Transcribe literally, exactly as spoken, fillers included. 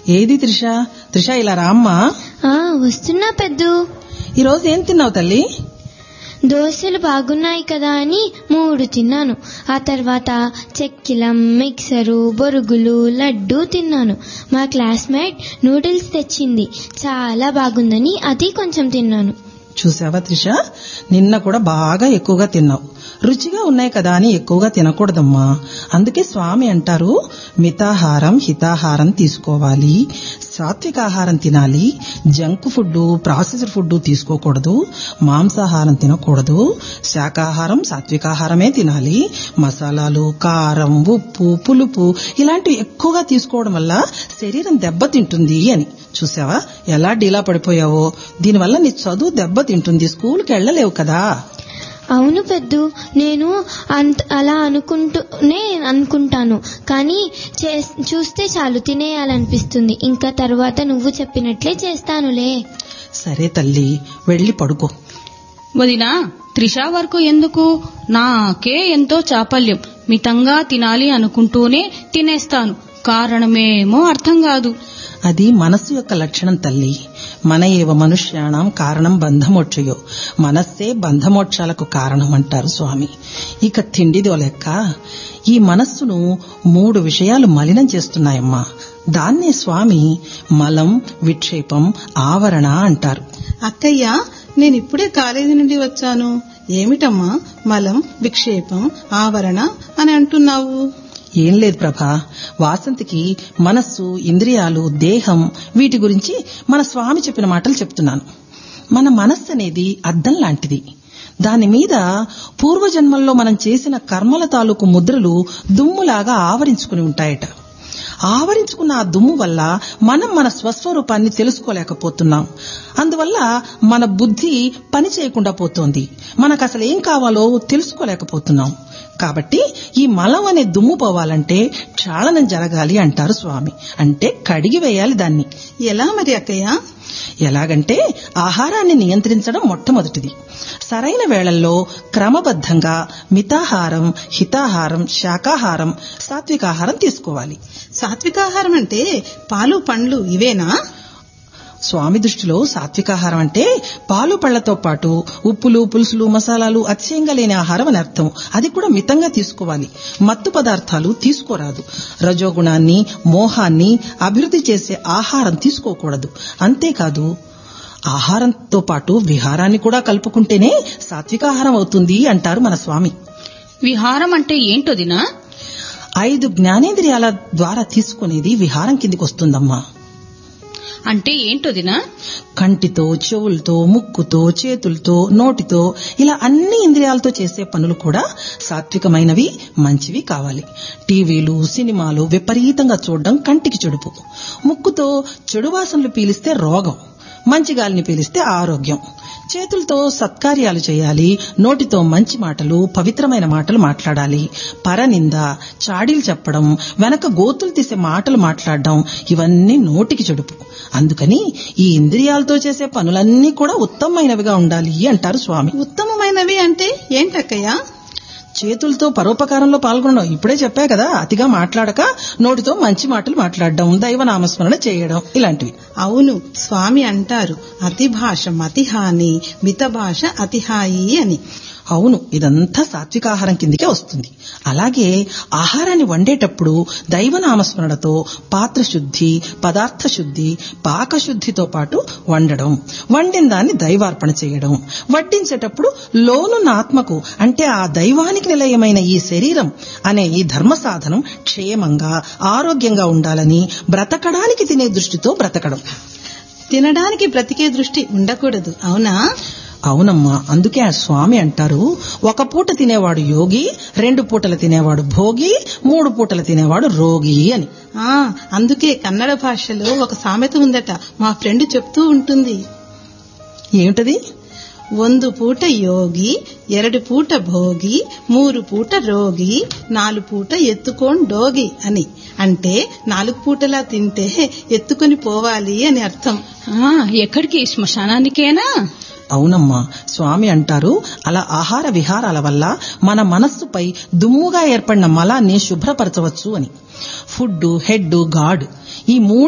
ఏది త్రిష త్రిష ఇలా రామ్మా. ఆ వస్తున్నా పెద్దు. ఈరోజు ఏం తిన్నావు తల్లి? దోశలు బాగున్నాయి కదా అని మూడు తిన్నాను. ఆ తర్వాత చెక్కిలం, మిక్సరు, బొరుగులు, లడ్డు తిన్నాను. మా క్లాస్మేట్ నూడిల్స్ తెచ్చింది, చాలా బాగుందని అది కొంచెం తిన్నాను. చూసావా త్రిష, నిన్న కూడా బాగా ఎక్కువగా తిన్నావు. రుచిగా ఉన్నాయి కదా అని ఎక్కువగా తినకూడదమ్మా. అందుకే స్వామి అంటారు, మితాహారం హితాహారం తీసుకోవాలి, సాత్వికాహారం తినాలి, జంక్ ఫుడ్ ప్రాసెస్డ్ ఫుడ్ తీసుకోకూడదు, మాంసాహారం తినకూడదు, శాకాహారం సాత్వికాహారమే తినాలి, మసాలాలు, కారం, ఉప్పు, పులుపు ఇలాంటివి ఎక్కువగా తీసుకోవడం వల్ల శరీరం దెబ్బతింటుంది అని. చూసావా ఎలా డీలా పడిపోయావో? దీనివల్ల నీ చదువు దెబ్బతింటుంది, స్కూల్కి వెళ్ళలేవు కదా. అవును పెద్దు, నేను అంత అలా అనుకుంటూనే అనుకుంటాను, కానీ చూస్తే చాలు తినేయాలనిపిస్తుంది. ఇంకా తర్వాత నువ్వు చెప్పినట్లే చేస్తానులే. సరే తల్లి, వెళ్ళి పడుకో. వదినా, త్రిష వరకు ఎందుకు? నాకే ఎంతో చాపల్యం, మితంగా తినాలి అనుకుంటూనే తినేస్తాను. కారణమేమో అర్థం కాదు. అది మనస్సు యొక్క లక్షణం తల్లి. మన ఏవ మనుష్యాణం కారణం బంధమోక్షయో, మనస్సే బంధమోక్షాలకు కారణం అంటారు స్వామి. ఇక తిండిదో లెక్క. ఈ మనస్సును మూడు విషయాలు మలినం చేస్తున్నాయమ్మా. దాన్నే స్వామి మలం, విక్షేపం, ఆవరణ అంటారు. అక్కయ్య, నేనిప్పుడే కాలేజీ నుండి వచ్చాను. ఏమిటమ్మా మలం, విక్షేపం, ఆవరణ అని అంటున్నావు? ఏం లేదు ప్రభా, వాసంతికి మనస్సు, ఇంద్రియాలు, దేహం వీటి గురించి మన స్వామి చెప్పిన మాటలు చెప్తున్నాను. మన మనస్సు అనేది అద్దం లాంటిది. దాని మీద పూర్వజన్మల్లో మనం చేసిన కర్మల తాలూకు ముద్రలు దుమ్ములాగా ఆవరించుకుని ఉంటాయట. ఆవరించుకున్న ఆ దుమ్ము వల్ల మనం మన స్వస్వరూపాన్ని తెలుసుకోలేకపోతున్నాం. అందువల్ల మన బుద్ధి పని చేయకుండా పోతోంది. మనకు అసలు ఏం కావాలో తెలుసుకోలేకపోతున్నాం. కాబట్టి ఈ మలం అనే దుమ్ము పోవాలంటే క్షాళనం జరగాలి అంటారు స్వామి. అంటే కడిగి వేయాలి దాన్ని. ఎలా మరి అక్కయ్య? ఎలాగంటే ఆహారాన్ని నియంత్రించడం మొట్టమొదటిది. సరైన వేళల్లో క్రమబద్ధంగా మితాహారం, హితాహారం, శాకాహారం, సాత్వికాహారం తీసుకోవాలి. సాత్వికాహారం అంటే పాలు, పండ్లు ఇవేనా? స్వామి దృష్టిలో సాత్వికాహారం అంటే పాలు, పళ్లతో పాటు ఉప్పులు, పులుసులు, మసాలాలు అతిశయంగా లేని ఆహారం అని అర్థం. అది కూడా మితంగా తీసుకోవాలి. మత్తు పదార్థాలు తీసుకోరాదు. రజోగుణాన్ని, మోహాన్ని అభివృద్ధి చేసే ఆహారం తీసుకోకూడదు. అంతేకాదు, ఆహారంతో పాటు విహారాన్ని కూడా కలుపుకుంటేనే సాత్వికాహారం అవుతుంది అంటారు మన స్వామి. విహారం అంటే ఏంటోదినా? ఐదు జ్ఞానేంద్రియాల ద్వారా తీసుకునేది విహారం కిందికి వస్తుందమ్మా. అంటే ఏంటోదినా? కంటితో, చెవులతో, ముక్కుతో, చేతులతో, నోటితో ఇలా అన్ని ఇంద్రియాలతో చేసే పనులు కూడా సాత్వికమైనవి, మంచివి కావాలి. టీవీలు, సినిమాలు విపరీతంగా చూడడం కంటికి చెడుపు. ముక్కుతో చెడు వాసనలు పీలిస్తే రోగం, మంచి గాలిని పీలిస్తే ఆరోగ్యం. చేతులతో సత్కార్యాలు చేయాలి. నోటితో మంచి మాటలు, పవిత్రమైన మాటలు మాట్లాడాలి. పరనింద, చాడీలు చెప్పడం, వెనక గోతులు తీసే మాటలు మాట్లాడడం ఇవన్నీ నోటికి చెడుపు. అందుకని ఈ ఇంద్రియాలతో చేసే పనులన్నీ కూడా ఉత్తమమైనవిగా ఉండాలి అంటారు స్వామి. ఉత్తమమైనవి అంటే ఏంటక్కయ్యా? చేతులతో పరోపకారంలో పాల్గొనడం ఇప్పుడే చెప్పా కదా. అతిగా మాట్లాడక నోటితో మంచి మాటలు మాట్లాడడం, దైవనామస్మరణ చేయడం ఇలాంటివి. అవును, స్వామి అంటారు అతి భాష మతిహాని, మిత భాష అతిహాయి అని. అవును, ఇదంతా సాత్వికాహారం కిందికే వస్తుంది. అలాగే ఆహారాన్ని వండేటప్పుడు దైవనామస్మరణతో పాత్ర శుద్ధి, పదార్థ శుద్ధి, పాకశుద్ధితో పాటు వండడం, వండిన దాన్ని దైవార్పణ చేయడం, వడ్డించేటప్పుడు లోనున్న ఆత్మకు అంటే ఆ దైవానికి నిలయమైన ఈ శరీరం అనే ఈ ధర్మ సాధనం క్షేమంగా, ఆరోగ్యంగా ఉండాలని బ్రతకడానికి తినే దృష్టితో బ్రతకడం. తినడానికి బ్రతికే దృష్టి ఉండకూడదు, అవునా? అవునమ్మా. అందుకే ఆ స్వామి అంటారు, ఒక పూట తినేవాడు యోగి, రెండు పూటలు తినేవాడు భోగి, మూడు పూటలు తినేవాడు రోగి అని. ఆ అందుకే కన్నడ భాషలో ఒక సామెత ఉందట, మా ఫ్రెండ్ చెప్తూ ఉంటుంది. ఏమిటది? ಒಂದು పూట యోగి, ಎರಡು పూట భోగి, మూడు పూట రోగి, నాలుగు పూట ఎత్తుకోన్ డోగి అని. అంటే నాలుగు పూటలా తింటే ఎత్తుకొని పోవాలి అని అర్థం. ఎక్కడికి? శ్మశానానికేనా? అవునమ్మా. స్వామి అంటారు, అలా ఆహార విహారాల వల్ల మన మనస్సుపై దుమ్ముగా ఏర్పడిన మలాన్ని శుభ్రపరచవచ్చు అని. ఫుడ్, హెడ్, గాడ్ ఈ మూడు